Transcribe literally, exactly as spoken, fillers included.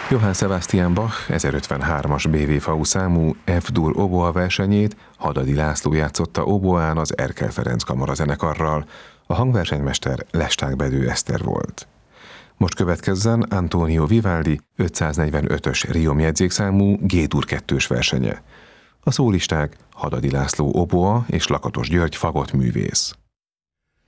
Johann Sebastian Bach ezerötvenhármas bé vé ef á u számú F-dur oboa versenyét Hadadi László játszotta oboán az Erkel Ferenc kamarazenekarral, a hangversenymester Lesták Bedő Eszter volt. Most következzen Antonio Vivaldi ötszáznegyvenötös Riom jegyzékszámú G-dur kettős versenye. A szólisták Hadadi László oboa és Lakatos György fagottművész.